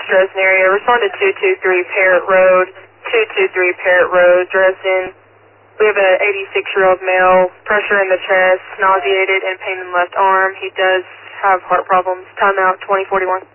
Dresden area. Respond to 223 Parrott Road, 223 Parrott Road, Dresden. We have an 86-year-old male, pressure in the chest, nauseated, and pain in the left arm. He does have heart problems. Timeout 2041.